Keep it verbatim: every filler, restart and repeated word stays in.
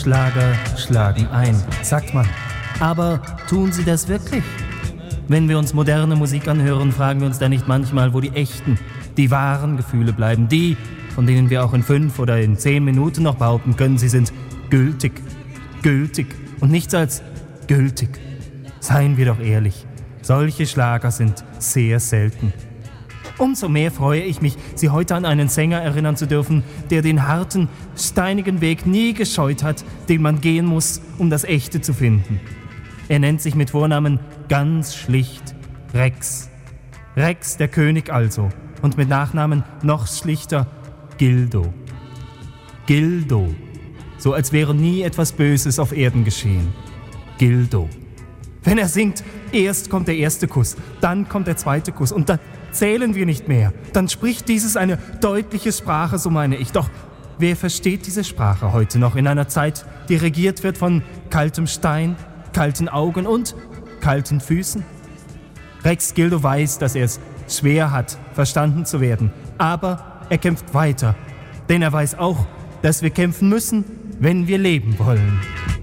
Schlager schlagen ein, sagt man. Aber tun sie das wirklich? Wenn wir uns moderne Musik anhören, fragen wir uns da nicht manchmal, wo die echten, die wahren Gefühle bleiben. Die, von denen wir auch in fünf oder in zehn Minuten noch behaupten können, sie sind gültig, gültig und nichts als gültig. Seien wir doch ehrlich, solche Schlager sind sehr selten. Umso mehr freue ich mich, Sie heute an einen Sänger erinnern zu dürfen, der den harten, steinigen Weg nie gescheut hat, den man gehen muss, um das Echte zu finden. Er nennt sich mit Vornamen ganz schlicht Rex. Rex, der König also, und mit Nachnamen noch schlichter Gildo. Gildo, so als wäre nie etwas Böses auf Erden geschehen. Gildo. Wenn er singt, erst kommt der erste Kuss, dann kommt der zweite Kuss und dann zählen wir nicht mehr. Dann spricht dieses eine deutliche Sprache, so meine ich. Doch wer versteht diese Sprache heute noch in einer Zeit, die regiert wird von kaltem Stein, kalten Augen und kalten Füßen? Rex Gildo weiß, dass er es schwer hat, verstanden zu werden. Aber er kämpft weiter, denn er weiß auch, dass wir kämpfen müssen, wenn wir leben wollen.